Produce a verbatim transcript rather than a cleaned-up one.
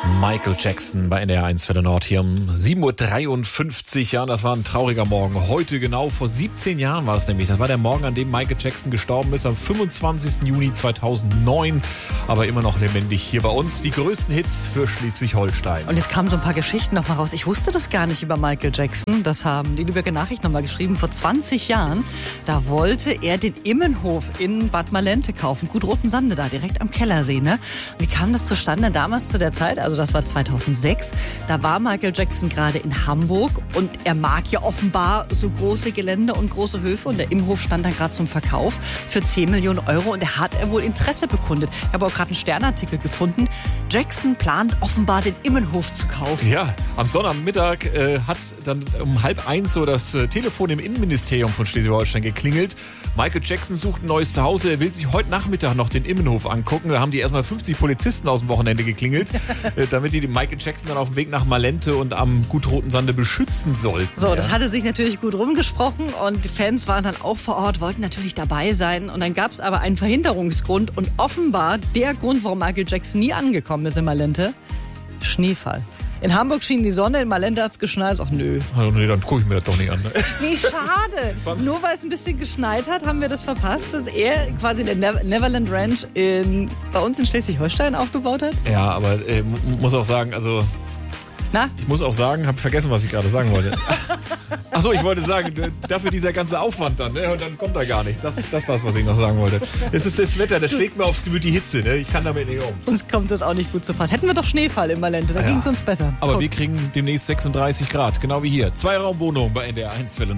Michael Jackson bei N D R eins für den Nord hier um sieben Uhr dreiundfünfzig. Ja, das war ein trauriger Morgen. Heute genau vor siebzehn Jahren war es nämlich. Das war der Morgen, an dem Michael Jackson gestorben ist, am fünfundzwanzigsten Juni zweitausendneun. Aber immer noch lebendig hier bei uns. Die größten Hits für Schleswig-Holstein. Und jetzt kamen so ein paar Geschichten noch mal raus. Ich wusste das gar nicht über Michael Jackson. Das haben die Lübecker Nachricht noch mal geschrieben. Vor zwanzig Jahren, da wollte er den Immenhof in Bad Malente kaufen. Gut Rotensande da, direkt am Kellersee. Ne? Wie kam das zustande damals zu der Zeit? Also das war zweitausendsechs. Da war Michael Jackson gerade in Hamburg und er mag ja offenbar so große Gelände und große Höfe und der Immenhof stand dann gerade zum Verkauf für zehn Millionen Euro und da hat er wohl Interesse bekundet. Ich habe auch gerade einen Sternartikel gefunden. Jackson plant offenbar den Immenhof zu kaufen. Ja, am Sonnabendmittag äh, hat dann um halb eins so das äh, Telefon im Innenministerium von Schleswig-Holstein geklingelt. Michael Jackson sucht ein neues Zuhause. Er will sich heute Nachmittag noch den Immenhof angucken. Da haben die erstmal fünfzig Polizisten aus dem Wochenende geklingelt, äh, damit die den Michael Jackson dann auf dem Weg nach Malente und am Gut Rotensande beschützen sollten. So, ja. Das hatte sich natürlich gut rumgesprochen und die Fans waren dann auch vor Ort, wollten natürlich dabei sein. Und dann gab es aber einen Verhinderungsgrund und offenbar der Grund, warum Michael Jackson nie angekommen ist in Malente: Schneefall. In Hamburg schien die Sonne, in Malente hat's geschneit. Ach nö. Also, nee, dann gucke ich mir das doch nicht an. Ne? Wie schade. Nur weil es ein bisschen geschneit hat, haben wir das verpasst, dass er quasi den Neverland Ranch in, bei uns in Schleswig-Holstein aufgebaut hat. Ja, aber äh, muss auch sagen, also... Na? Ich muss auch sagen, habe vergessen, was ich gerade sagen wollte. Achso, ich wollte sagen, dafür dieser ganze Aufwand dann, ne? Und dann kommt er gar nicht. Das, das war es, was ich noch sagen wollte. Es ist das Wetter, das schlägt mir aufs Gemüt, die Hitze, ne? Ich kann damit nicht um. Uns kommt das auch nicht gut zu Pass. Hätten wir doch Schneefall in Malente, da ja. ging es uns besser. Aber Guck. wir kriegen demnächst sechsunddreißig Grad, genau wie hier. Zwei Raumwohnungen bei N D R eins Welle.